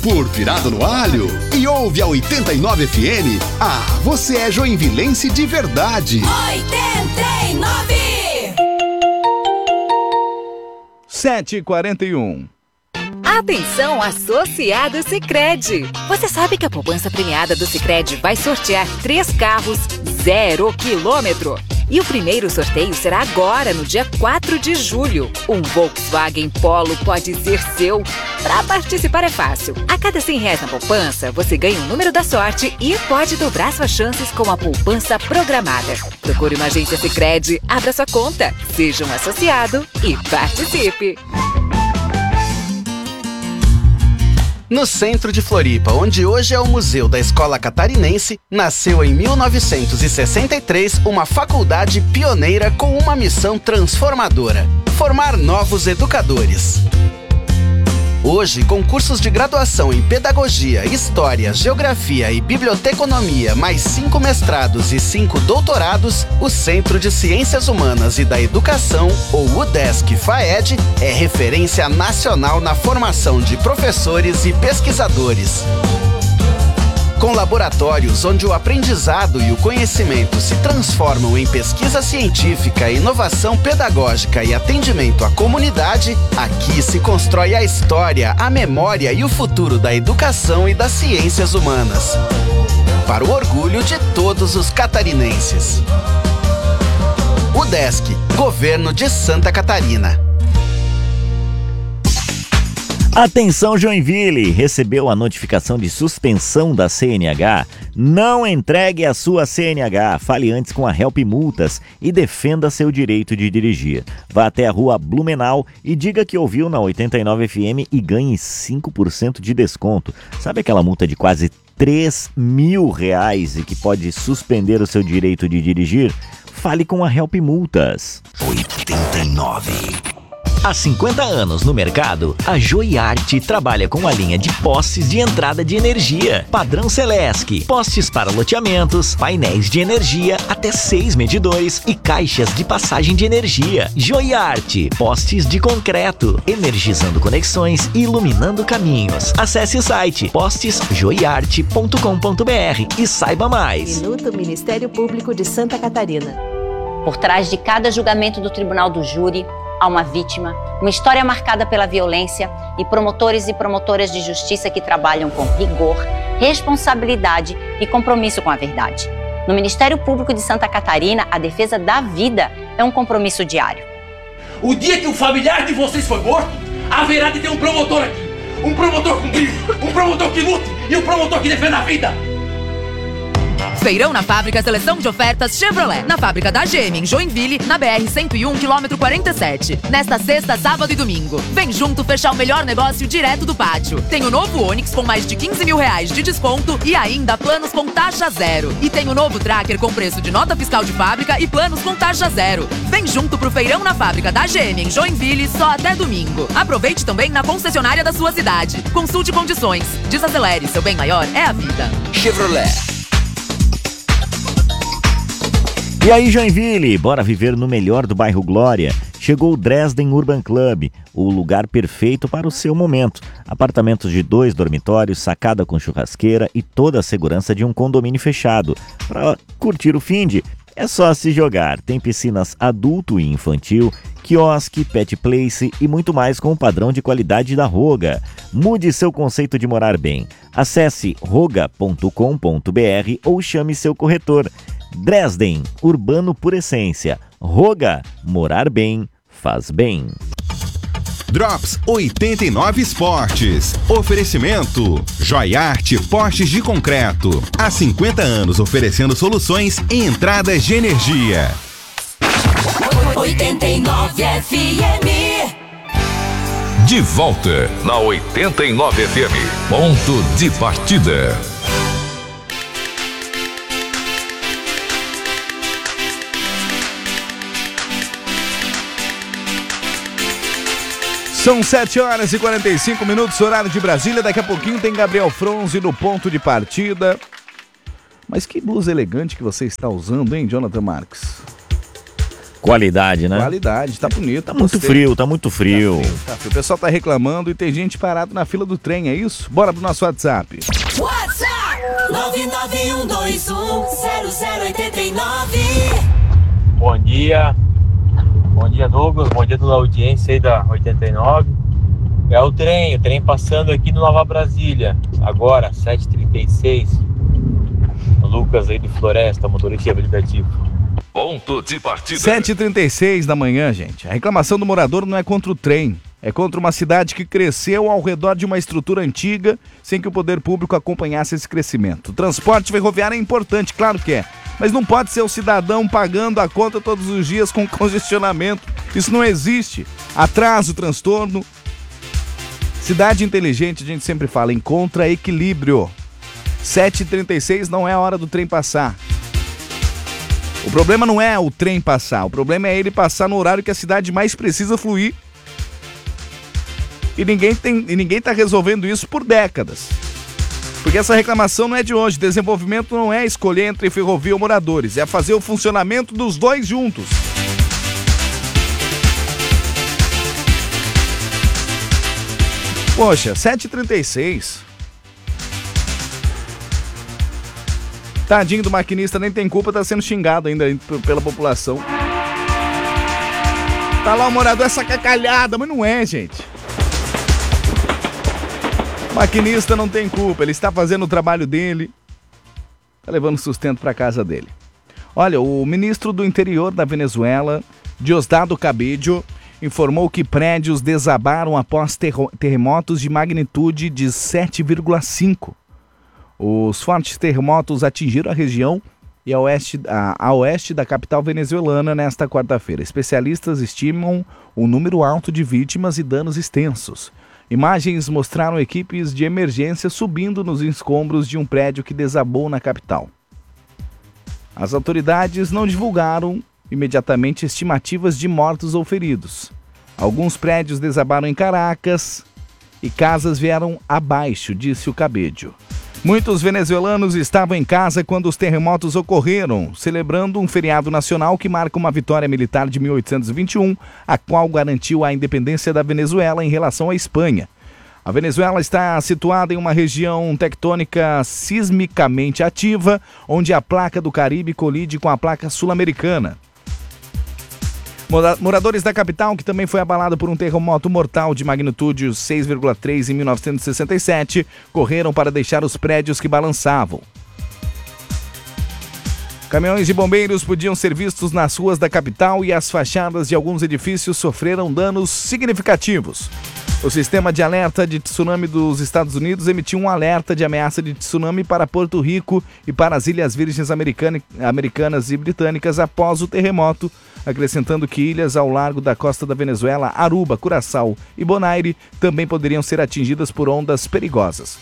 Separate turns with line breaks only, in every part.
por Virado no Alho e ouve a 89 FM. Ah, você é joinvilense de verdade.
89!
7h41.
Atenção, associado Sicredi! Você sabe que a poupança premiada do Sicredi vai sortear 3 carros 0 quilômetro. E o primeiro sorteio será agora, no dia 4 de julho. Um Volkswagen Polo pode ser seu. Para participar é fácil. A cada R$100 na poupança, você ganha um número da sorte e pode dobrar suas chances com a poupança programada. Procure uma agência Sicredi, abra sua conta, seja um associado e participe.
No centro de Floripa, onde hoje é o Museu da Escola Catarinense, nasceu em 1963 uma faculdade pioneira com uma missão transformadora: formar novos educadores. Hoje, com cursos de graduação em Pedagogia, História, Geografia e Biblioteconomia, mais 5 mestrados e 5 doutorados, o Centro de Ciências Humanas e da Educação, ou UDESC-FAED, é referência nacional na formação de professores e pesquisadores. Com laboratórios onde o aprendizado e o conhecimento se transformam em pesquisa científica, inovação pedagógica e atendimento à comunidade, aqui se constrói a história, a memória e o futuro da educação e das ciências humanas. Para o orgulho de todos os catarinenses. UDESC, Governo de Santa Catarina.
Atenção, Joinville! Recebeu a notificação de suspensão da CNH? Não entregue a sua CNH. Fale antes com a Help Multas e defenda seu direito de dirigir. Vá até a rua Blumenau e diga que ouviu na 89 FM e ganhe 5% de desconto. Sabe aquela multa de quase R$3.000 e que pode suspender o seu direito de dirigir? Fale com a Help Multas.
89. Há 50 anos no mercado, a Joiarte trabalha com a linha de postes de entrada de energia, padrão Celesc, postes para loteamentos, painéis de energia, até 6 medidores e caixas de passagem de energia. Joiarte, postes de concreto, energizando conexões e iluminando caminhos. Acesse o site postesjoiarte.com.br e saiba mais.
Minuto Ministério Público de Santa Catarina.
Por trás de cada julgamento do Tribunal do Júri, há uma vítima, uma história marcada pela violência e promotores e promotoras de justiça que trabalham com rigor, responsabilidade e compromisso com a verdade. No Ministério Público de Santa Catarina, a defesa da vida é um compromisso diário.
O dia que o familiar de vocês for morto, haverá de ter um promotor aqui. Um promotor com brilho, um promotor que lute e um promotor que defenda a vida.
Feirão na Fábrica, seleção de ofertas Chevrolet. Na fábrica da GM, em Joinville, na BR-101, quilômetro 47. Nesta sexta, sábado e domingo. Vem junto fechar o melhor negócio direto do pátio. Tem o novo Onix com mais de R$15.000 de desconto e ainda planos com taxa zero. E tem o novo Tracker com preço de nota fiscal de fábrica e planos com taxa zero. Vem junto pro Feirão na Fábrica da GM, em Joinville, só até domingo. Aproveite também na concessionária da sua cidade. Consulte condições. Desacelere, seu bem maior é a vida.
Chevrolet.
E aí, Joinville, bora viver no melhor do bairro Glória. Chegou o Dresden Urban Club, o lugar perfeito para o seu momento. Apartamentos de 2 dormitórios, sacada com churrasqueira e toda a segurança de um condomínio fechado. Para curtir o finde, é só se jogar. Tem piscinas adulto e infantil, quiosque, pet place e muito mais com o padrão de qualidade da Roga. Mude seu conceito de morar bem. Acesse roga.com.br ou chame seu corretor. Dresden, urbano por essência. Roga, morar bem, faz bem.
Drops 89 Esportes. Oferecimento Joiarte Postes de Concreto. Há 50 anos oferecendo soluções em entradas de energia.
89 FM.
De volta na 89 FM. Ponto de partida.
São 7h45, horário de Brasília. Daqui a pouquinho tem Gabriel Fronzi no ponto de partida. Mas que blusa elegante que você está usando, hein, Jonathan Marques?
Qualidade, né?
Qualidade, tá bonito.
Tá muito frio, tá muito frio.
Tá frio. O pessoal tá reclamando e tem gente parado na fila do trem, é isso? Bora pro nosso WhatsApp.
WhatsApp 991210089.
Bom dia. Bom dia, Douglas. Bom dia toda a audiência aí da 89. É o trem passando aqui no Nova Brasília. Agora, 7h36. O Lucas aí de Floresta, motorista aplicativo.
Ponto de partida.
7h36 da manhã, gente. A reclamação do morador não é contra o trem. É contra uma cidade que cresceu ao redor de uma estrutura antiga, sem que o poder público acompanhasse esse crescimento. O transporte ferroviário é importante, claro que é. Mas não pode ser o cidadão pagando a conta todos os dias com congestionamento. Isso não existe. Atraso, transtorno. Cidade inteligente, a gente sempre fala, encontra equilíbrio. 7h36 não é a hora do trem passar. O problema não é o trem passar, o problema é ele passar no horário que a cidade mais precisa fluir. E ninguém está resolvendo isso por décadas. Porque essa reclamação não é de hoje. Desenvolvimento não é escolher entre ferrovia ou moradores, é fazer o funcionamento dos dois juntos. Poxa, 7h36. Tadinho do maquinista, nem tem culpa, tá sendo xingado ainda pela população. Tá lá o morador, essa cacalhada, mas não é, gente. O maquinista não tem culpa, ele está fazendo o trabalho dele, tá levando sustento para casa dele. Olha, o ministro do interior da Venezuela, Diosdado Cabello, informou que prédios desabaram após terremotos de magnitude de 7,5. Os fortes terremotos atingiram a região e a oeste da capital venezuelana nesta quarta-feira. Especialistas estimam um número alto de vítimas e danos extensos. Imagens mostraram equipes de emergência subindo nos escombros de um prédio que desabou na capital. As autoridades não divulgaram imediatamente estimativas de mortos ou feridos. Alguns prédios desabaram em Caracas e casas vieram abaixo, disse o Cabello. Muitos venezuelanos estavam em casa quando os terremotos ocorreram, celebrando um feriado nacional que marca uma vitória militar de 1821, a qual garantiu a independência da Venezuela em relação à Espanha. A Venezuela está situada em uma região tectônica sismicamente ativa, onde a placa do Caribe colide com a placa sul-americana. Moradores da capital, que também foi abalada por um terremoto mortal de magnitude 6,3 em 1967, correram para deixar os prédios que balançavam. Caminhões de bombeiros podiam ser vistos nas ruas da capital e as fachadas de alguns edifícios sofreram danos significativos. O sistema de alerta de tsunami dos Estados Unidos emitiu um alerta de ameaça de tsunami para Porto Rico e para as Ilhas Virgens Americanas e Britânicas após o terremoto, acrescentando que ilhas ao largo da costa da Venezuela, Aruba, Curaçao e Bonaire, também poderiam ser atingidas por ondas perigosas.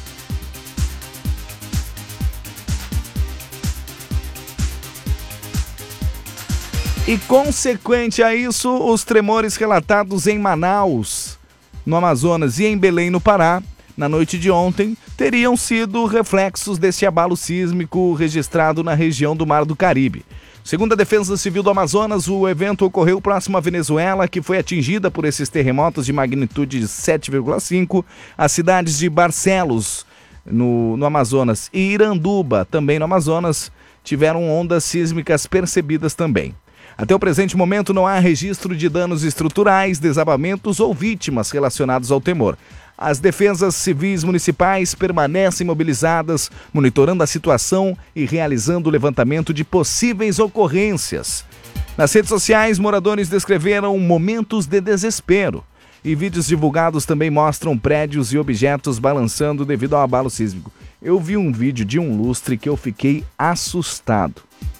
E consequente a isso, os tremores relatados em Manaus, no Amazonas e em Belém, no Pará, na noite de ontem, teriam sido reflexos desse abalo sísmico registrado na região do Mar do Caribe. Segundo a Defesa Civil do Amazonas, o evento ocorreu próximo à Venezuela, que foi atingida por esses terremotos de magnitude de 7,5. As cidades de Barcelos, no Amazonas, e Iranduba, também no Amazonas, tiveram ondas sísmicas percebidas também. Até o presente momento não há registro de danos estruturais, desabamentos ou vítimas relacionados ao temor. As defesas civis municipais permanecem mobilizadas, monitorando a situação e realizando o levantamento de possíveis ocorrências. Nas redes sociais, moradores descreveram momentos de desespero. E vídeos divulgados também mostram prédios e objetos balançando devido ao abalo sísmico. Eu vi um vídeo de um lustre que eu fiquei assustado.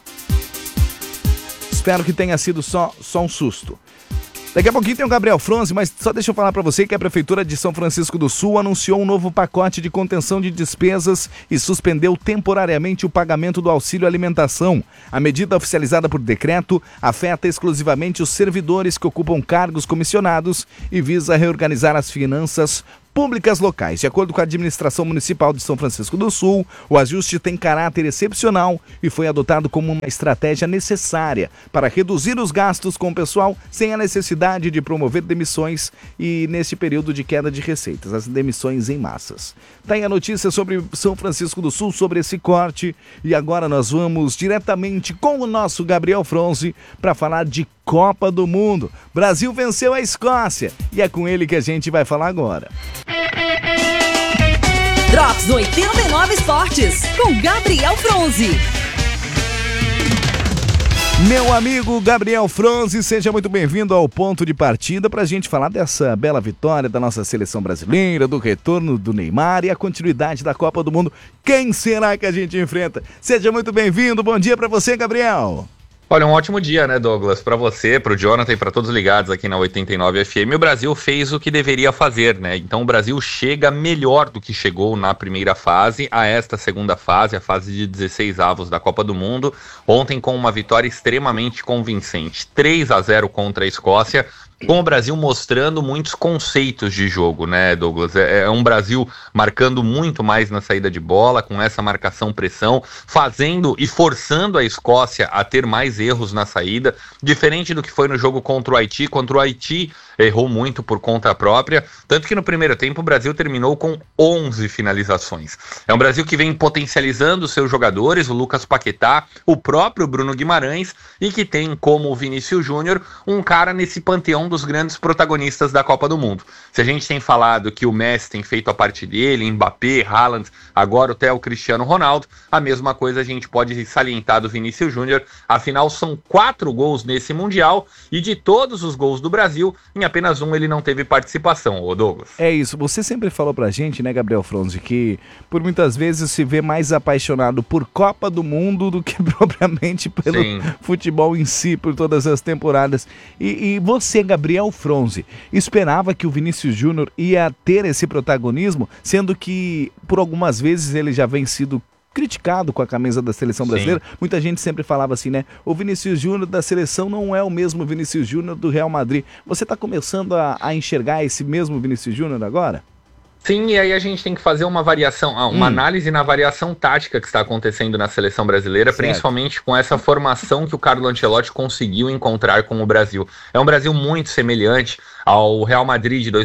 Espero que tenha sido só um susto. Daqui a pouquinho tem o Gabriel Fronzi, mas só deixa eu falar para você que a Prefeitura de São Francisco do Sul anunciou um novo pacote de contenção de despesas e suspendeu temporariamente o pagamento do auxílio alimentação. A medida oficializada por decreto afeta exclusivamente os servidores que ocupam cargos comissionados e visa reorganizar as finanças públicas locais. De acordo com a administração municipal de São Francisco do Sul, o ajuste tem caráter excepcional e foi adotado como uma estratégia necessária para reduzir os gastos com o pessoal sem a necessidade de promover demissões e neste período de queda de receitas, as demissões em massas. Tem a notícia sobre São Francisco do Sul, sobre esse corte, e agora nós vamos diretamente com o nosso Gabriel Fronzi para falar de Copa do Mundo. Brasil venceu a Escócia e é com ele que a gente vai falar agora.
Drops 89 Esportes, com Gabriel Fronzi.
Meu amigo Gabriel Fronzi, seja muito bem-vindo ao Ponto de Partida para a gente falar dessa bela vitória da nossa seleção brasileira, do retorno do Neymar e a continuidade da Copa do Mundo. Quem será que a gente enfrenta? Seja muito bem-vindo, bom dia para você, Gabriel.
Olha, um ótimo dia, né, Douglas? Para você, para o Jonathan e para todos ligados aqui na 89 FM, o Brasil fez o que deveria fazer, né? Então o Brasil chega melhor do que chegou na primeira fase a esta segunda fase, a fase de 16 avos da Copa do Mundo. Ontem com uma vitória extremamente convincente, 3-0 contra a Escócia, com o Brasil mostrando muitos conceitos de jogo, né, Douglas? É um Brasil marcando muito mais na saída de bola, com essa marcação-pressão, fazendo e forçando a Escócia a ter mais erros na saída, diferente do que foi no jogo contra o Haiti. Contra o Haiti errou muito por conta própria, tanto que no primeiro tempo o Brasil terminou com 11 finalizações. É um Brasil que vem potencializando seus jogadores, o Lucas Paquetá, o próprio Bruno Guimarães, e que tem como o Vinícius Júnior um cara nesse panteão dos grandes protagonistas da Copa do Mundo. Se a gente tem falado que o Messi tem feito a parte dele, Mbappé, Haaland, agora até o Cristiano Ronaldo, a mesma coisa a gente pode salientar do Vinícius Júnior. Afinal, são 4 gols nesse Mundial, e de todos os gols do Brasil, em apenas um ele não teve participação, ô Douglas.
É isso, você sempre falou pra gente, né, Gabriel Fronzi, que por muitas vezes se vê mais apaixonado por Copa do Mundo do que propriamente pelo futebol em si, por todas as temporadas. E você, Gabriel Fronzi, esperava que o Vinícius Júnior ia ter esse protagonismo, sendo que por algumas vezes ele já vem sido criticado com a camisa da seleção brasileira. Sim. Muita gente sempre falava assim, né? O Vinícius Júnior da seleção não é o mesmo Vinícius Júnior do Real Madrid. Você está começando a enxergar esse mesmo Vinícius Júnior agora?
Sim, e aí a gente tem que fazer uma variação, uma análise na variação tática que está acontecendo na seleção brasileira, certo, principalmente com essa formação que o Carlo Ancelotti conseguiu encontrar com o Brasil. É um Brasil muito semelhante ao Real Madrid de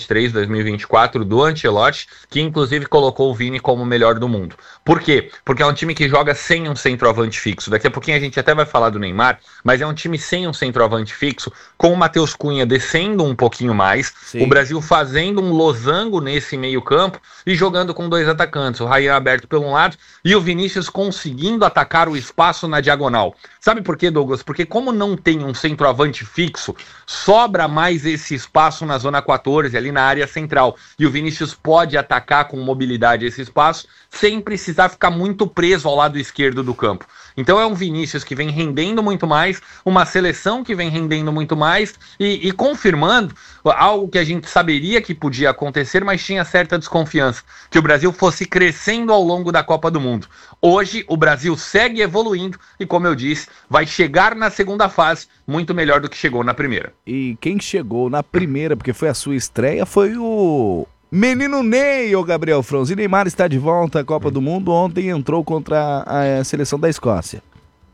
2023-2024 do Ancelotti, que inclusive colocou o Vini como o melhor do mundo. Por quê? Porque é um time que joga sem um centroavante fixo. Daqui a pouquinho a gente até vai falar do Neymar, mas é um time sem um centroavante fixo, com o Matheus Cunha descendo um pouquinho mais, sim, o Brasil fazendo um losango nesse meio campo e jogando com 2 atacantes, o Ryan aberto por um lado e o Vinícius conseguindo atacar o espaço na diagonal. Sabe por quê, Douglas? Porque como não tem um centroavante fixo, sobra mais esse espaço na zona 14, ali na área central, e o Vinícius pode atacar com mobilidade esse espaço sem precisar ficar muito preso ao lado esquerdo do campo. Então é um Vinícius que vem rendendo muito mais, uma seleção que vem rendendo muito mais e confirmando algo que a gente saberia que podia acontecer, mas tinha certa desconfiança, que o Brasil fosse crescendo ao longo da Copa do Mundo. Hoje o Brasil segue evoluindo e, como eu disse, vai chegar na segunda fase muito melhor do que chegou na primeira.
E quem chegou na primeira, porque foi a sua estreia, foi o menino Ney, o Gabriel Fronzi. Neymar está de volta à Copa do Mundo. Ontem entrou contra a seleção da Escócia.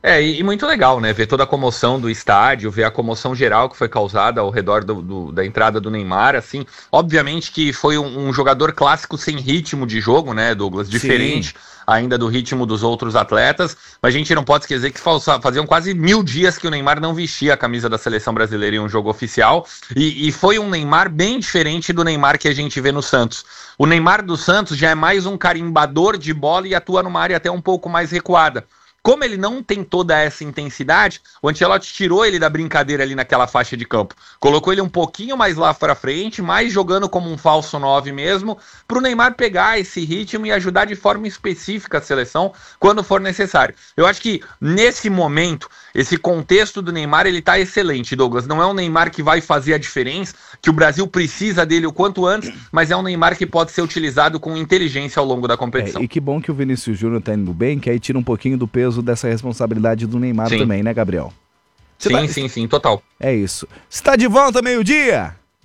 E muito legal, né? Ver toda a comoção do estádio, ver a comoção geral que foi causada ao redor da entrada do Neymar, assim. Obviamente que foi um jogador clássico sem ritmo de jogo, né, Douglas? Diferente, sim, ainda do ritmo dos outros atletas, mas a gente não pode esquecer que faziam quase 1000 dias que o Neymar não vestia a camisa da seleção brasileira em um jogo oficial, e foi um Neymar bem diferente do Neymar que a gente vê no Santos. O Neymar do Santos já é mais um carimbador de bola e atua numa área até um pouco mais recuada. Como ele não tem toda essa intensidade, o Ancelotti tirou ele da brincadeira ali naquela faixa de campo. Colocou ele um pouquinho mais lá para frente, mais jogando como um falso 9 mesmo, para o Neymar pegar esse ritmo e ajudar de forma específica a seleção quando for necessário. Eu acho que nesse momento, esse contexto do Neymar, ele tá excelente, Douglas. Não é um Neymar que vai fazer a diferença, que o Brasil precisa dele o quanto antes, mas é um Neymar que pode ser utilizado com inteligência ao longo da competição.
E que bom que o Vinícius Júnior tá indo bem, que aí tira um pouquinho do peso dessa responsabilidade do Neymar, sim, também, né, Gabriel?
Sim, total.
É isso. Está de volta meio-dia?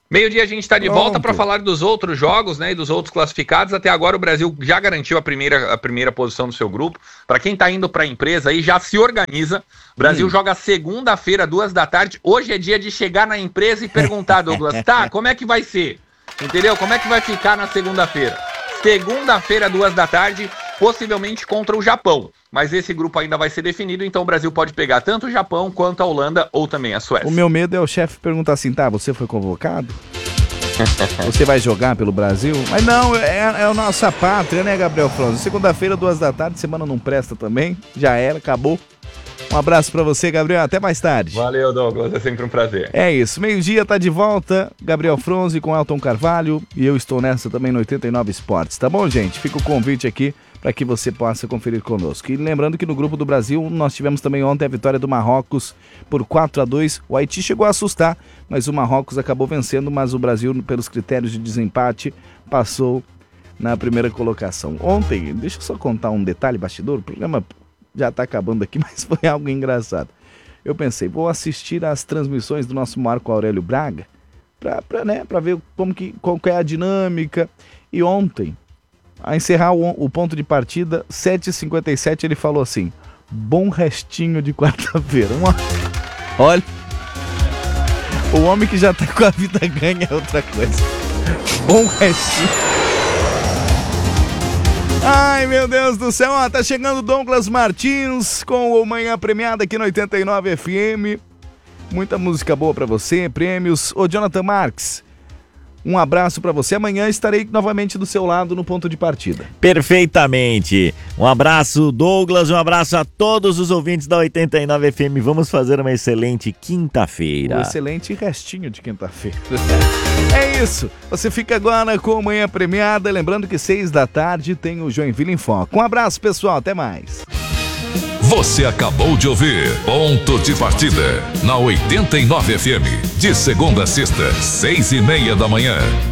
Meio-dia a gente está de volta para falar dos outros jogos, né, e dos outros classificados. Até agora o Brasil já garantiu a primeira posição do seu grupo. Para quem está indo para a empresa aí, já se organiza. O Brasil joga segunda-feira, 14h. Hoje é dia de chegar na empresa e perguntar, Douglas, tá, como é que vai ser? Entendeu? Como é que vai ficar na segunda-feira? Segunda-feira, 14h, possivelmente contra o Japão. Mas esse grupo ainda vai ser definido, então o Brasil pode pegar tanto o Japão quanto a Holanda ou também a Suécia.
O meu medo é o chefe perguntar assim, tá, você foi convocado? Você vai jogar pelo Brasil? Mas não, é a nossa pátria, né, Gabriel Franzo? Segunda-feira, 14h, semana não presta também, já era, acabou. Um abraço pra você, Gabriel, até mais tarde.
Valeu, Douglas, é sempre um prazer.
É isso, meio-dia tá de volta, Gabriel Fronzi com Elton Carvalho e eu estou nessa também no 89 Esportes, tá bom, gente? Fica o convite aqui para que você possa conferir conosco. E lembrando que no grupo do Brasil nós tivemos também ontem a vitória do Marrocos por 4-2. O Haiti chegou a assustar, mas o Marrocos acabou vencendo, mas o Brasil, pelos critérios de desempate, passou na primeira colocação. Ontem, deixa eu só contar um detalhe, bastidor, o programa já está acabando aqui, mas foi algo engraçado. Eu pensei, vou assistir às transmissões do nosso Marco Aurélio Braga para ver qual que é a dinâmica. E ontem, a encerrar o ponto de partida, 7h57, ele falou assim, bom restinho de quarta-feira. Olha, o homem que já tá com a vida ganha é outra coisa. Bom restinho. Ai, meu Deus do céu, tá chegando Douglas Martins com o Manhã Premiada aqui no 89 FM. Muita música boa pra você, prêmios. Ô, Jonathan Marques, um abraço pra você. Amanhã estarei novamente do seu lado no ponto de partida.
Perfeitamente. Um abraço, Douglas. Um abraço a todos os ouvintes da 89 FM. Vamos fazer uma excelente quinta-feira.
Um excelente restinho de quinta-feira. É isso. Você fica agora com a Manhã Premiada. Lembrando que 6h tem o Joinville em Foco. Um abraço, pessoal. Até mais.
Você acabou de ouvir Ponto de Partida na 89 FM. De segunda a sexta, 6h30 da manhã.